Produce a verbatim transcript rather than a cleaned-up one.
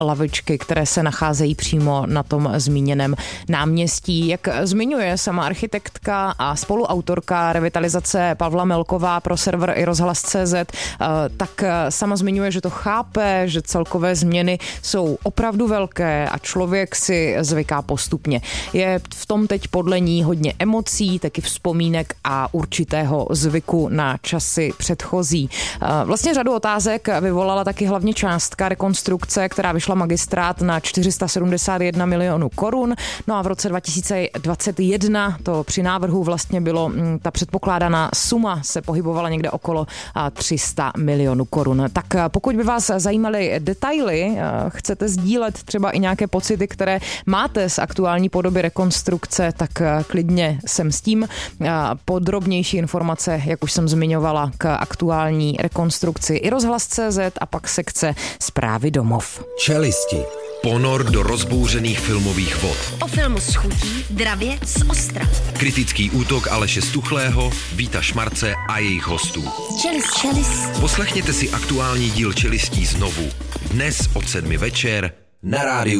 lavičky, které se nacházejí přímo na tom zmíněném náměstí. Jak zmiňuje sama architektka a spoluautorka revitalizace Pavla Melková pro server i rozhlas tečka cé zet, tak sama zmiňuje, že to chápe, že celkové změny jsou opravdu velké a člověk si zvyká postupně. Je v tom teď podle ní hodně emocí, taky vzpomínek a určitého zvyku na časy předchozí. Vlastně řadu otázek vyvolala taky hlavně částka rekonstrukce, která vyšla magistrát na čtyři sta sedmdesát jedna milionů korun. No a v roce dva tisíce dvacet jedna to při návrhu vlastně bylo, ta předpokládaná suma se pohybovala někde okolo tři sta milionů korun. Tak pokud by vás zajímaly detaily, chcete sdílet třeba i nějaké pocity, které máte z aktuální podoby rekonstrukce, tak klidně sem s tím. Podrobnější informace, jak už jsem zmiňovala, k aktuální rekonstrukci i rozhlas tečka cé zet a pak sekce Zprávy domov. Čelisti. Ponor do rozbouřených filmových vod. O filmu s chutí, dravě, z ostra. Kritický útok Aleše Stuchlého, Víta Šmarce a jejich hostů. Čelist, čelist. Poslechněte si aktuální díl Čelistí znovu. Dnes od sedmi večer na rádiu